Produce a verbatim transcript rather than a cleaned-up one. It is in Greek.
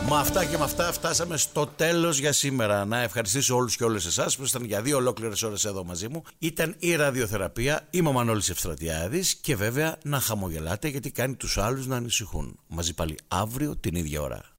Με αυτά και με αυτά φτάσαμε στο τέλος για σήμερα. Να ευχαριστήσω όλους και όλες εσάς που ήσταν για δύο ολόκληρες ώρες εδώ μαζί μου. Ήταν η ραδιοθεραπεία, είμαι ο Μανώλης Ευστρατιάδης και βέβαια να χαμογελάτε γιατί κάνει τους άλλους να ανησυχούν. Μαζί πάλι αύριο την ίδια ώρα.